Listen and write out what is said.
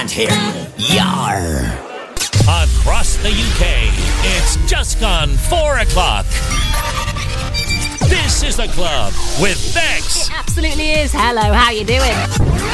And here, yar. Across the UK, it's just gone 4 o'clock. This is The Club with Bex. It absolutely is. Hello, how you doing?